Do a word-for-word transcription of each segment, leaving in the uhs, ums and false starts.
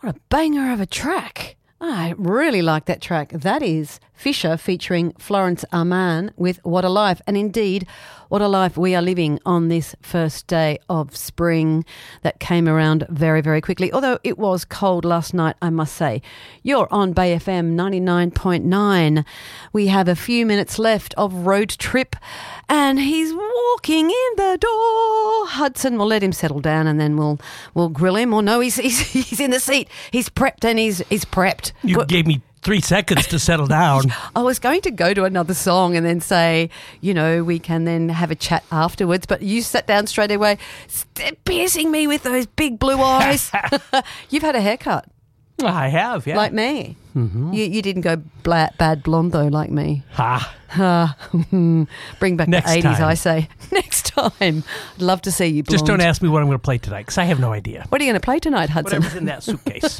What a banger of a track. I really like that track. That is Fisher featuring Florence Arman with What a Life. And indeed, what a life we are living on this first day of spring that came around very, very quickly. Although it was cold last night, I must say. You're on Bay F M ninety-nine point nine. We have a few minutes left of Road Trip and he's walking in the door. Hudson, we'll let him settle down and then we'll we'll grill him. Or no, he's he's, he's in the seat. He's prepped and he's, he's prepped. You Good. Gave me three seconds to settle down. I was going to go to another song and then say, you know, we can then have a chat afterwards, but you sat down straight away, piercing me with those big blue eyes. You've had a haircut. I have, yeah. Like me. Mm-hmm. You, you didn't go black, bad blonde, though, like me. Ha. Ha. Bring back Next the eighties, time. I say. Next time. I'd love to see you blonde. Just don't ask me what I'm going to play tonight, because I have no idea. What are you going to play tonight, Hudson? Whatever's in that suitcase.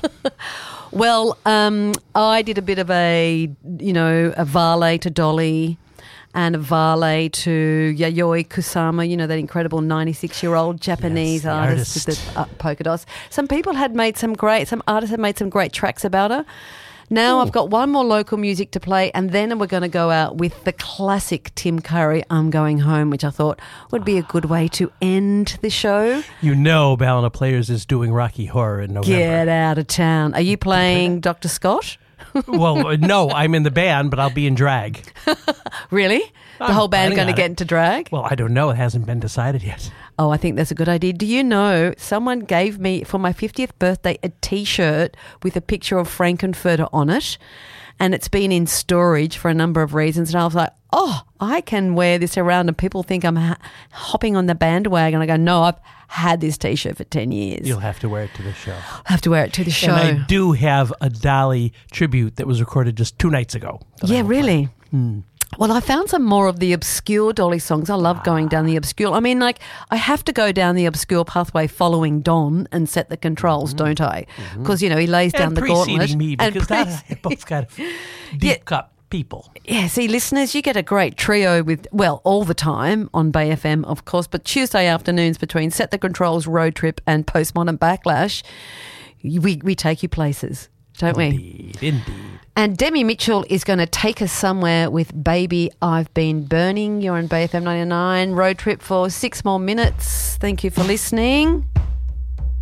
Well, um, I did a bit of a, you know, a valet to Dolly and a valet to Yayoi Kusama, you know, that incredible ninety-six-year-old Japanese yes, artist, artist with the uh, polka dots. Some people had made some great, some artists had made some great tracks about her. Now Ooh. I've got one more local music to play and then we're going to go out with the classic Tim Curry, I'm Going Home, which I thought would be a good way to end the show. You know Ballina Players is doing Rocky Horror in November. Get out of town. Are you playing Doctor Scott? Well, no, I'm in the band, but I'll be in drag. Really? The I'm whole band going to it. get into drag? Well, I don't know. It hasn't been decided yet. Oh, I think that's a good idea. Do you know, someone gave me, for my fiftieth birthday, a T-shirt with a picture of Frankenfurter on it, and it's been in storage for a number of reasons, and I was like, oh, I can wear this around, and people think I'm ha- hopping on the bandwagon. I go, no, I've had this T-shirt for ten years. You'll have to wear it to the show. I have to wear it to the show. And I do have a Dolly tribute that was recorded just two nights ago. Yeah, really? Hmm. Well, I found some more of the obscure Dolly songs. I love going down the obscure. I mean, like, I have to go down the obscure pathway following Don and set the controls, mm-hmm. don't I? Because, mm-hmm. you know, he lays down and the gauntlet. Me, because and that are both kind of deep yeah. cut people. Yeah, see, listeners, you get a great trio with, well, all the time on Bay F M, of course, but Tuesday afternoons between Set the Controls, Road Trip and Postmodern Backlash, we, we take you places, don't indeed, we? Indeed, And Demi Mitchell is going to take us somewhere with Baby I've Been Burning. You're on Bay F M ninety-nine. Road Trip for six more minutes. Thank you for listening.